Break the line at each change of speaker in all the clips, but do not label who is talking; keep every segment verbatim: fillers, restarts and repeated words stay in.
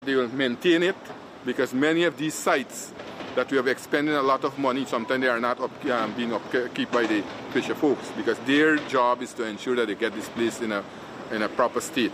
They will maintain it because many of these sites that we have expended a lot of money, sometimes they are not up, um, being upkept by the fisher folks because their job is to ensure that they get this place in a, in a proper state.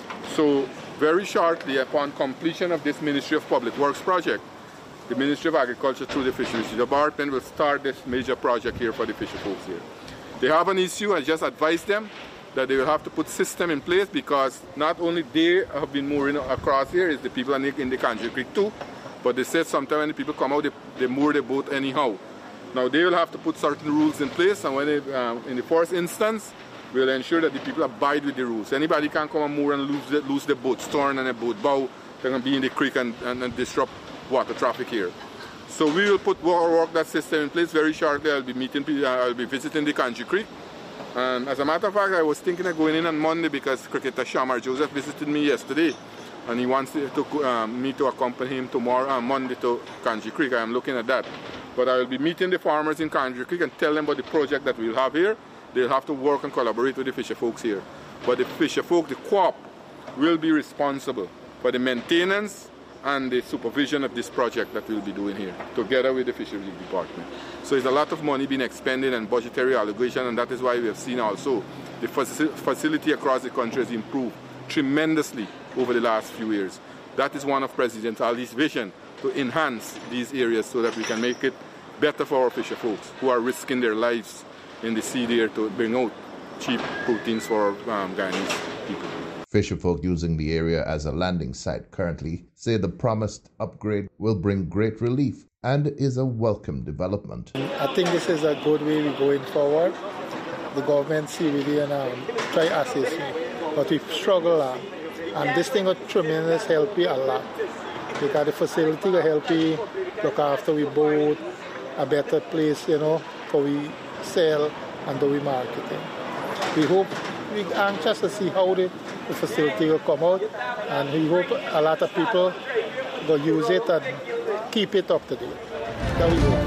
So very shortly upon completion of this Ministry of Public Works project, the Ministry of Agriculture through the Fisheries Department will start this major project here for the fisher folks here. They have an issue. I just advised them that they will have to put system in place because not only they have been mooring across here, it's the people in the, in the Kanji Creek too, but they said sometimes when the people come out, they, they moor their boat anyhow. Now they will have to put certain rules in place, and when they, um, in the first instance, we'll ensure that the people abide with the rules. Anybody can come and moor and lose, the, lose their boat, turn and a boat bow, they're going to be in the creek and, and, and disrupt water traffic here. So we will put work that system in place very shortly. I'll be meeting, uh, I'll be visiting the Kanji Creek. And as a matter of fact, I was thinking of going in on Monday because cricketer Shamar Joseph visited me yesterday, and he wants to, to, um, me to accompany him tomorrow, uh, Monday to Kanji Creek. I am looking at that. But I will be meeting the farmers in Kanji Creek and tell them about the project that we'll have here. They'll have to work and collaborate with the fisher folks here. But the fisher folk, the co-op, will be responsible for the maintenance and the supervision of this project that we'll be doing here, together with the Fisheries Department. So there's a lot of money being expended and budgetary allocation, and that is why we have seen also the facility across the country has improved tremendously over the last few years. That is one of President Ali's vision, to enhance these areas so that we can make it better for our fisher folks who are risking their lives in the sea there to bring out cheap proteins for um, Guyanese people.
Fisherfolk using the area as a landing site currently say the promised upgrade will bring great relief and is a welcome development.
I think this is a good way we're going forward. The government see really and um, try assist me, but we struggle uh, and this thing will tremendous help you a lot because the facility will help you look after we boat, a better place, you know, for we sell and do we marketing. We hope, we're anxious to see how the, the facility will come out, and we hope a lot of people will use it and keep it up to date. That we hope.